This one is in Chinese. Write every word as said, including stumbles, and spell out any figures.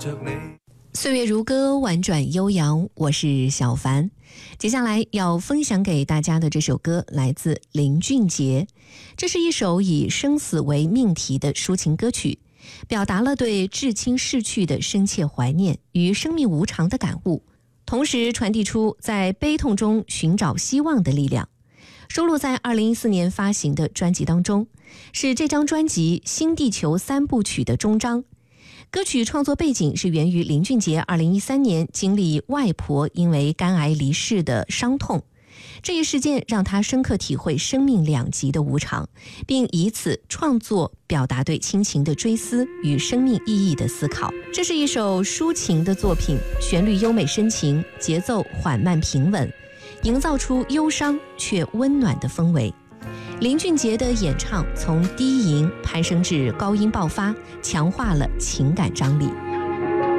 着你。 岁月如歌，婉转悠扬，我是小凡。接下来要分享给大家的这首歌来自林俊杰，这是一首以生死为命题的抒情歌曲，表达了对至亲逝去的深切怀念与生命无常的感悟，同时传递出在悲痛中寻找希望的力量。收录在二零一四年发行的专辑当中，是这张专辑《新地球三部曲》的终章。歌曲创作背景是源于林俊杰二零一三年经历外婆因为肝癌离世的伤痛，这一事件让他深刻体会生命两极的无常，并以此创作表达对亲情的追思与生命意义的思考。这是一首抒情的作品，旋律优美深情，节奏缓慢平稳，营造出忧伤却温暖的氛围。林俊杰的演唱从低吟攀升至高音爆发，强化了情感张力。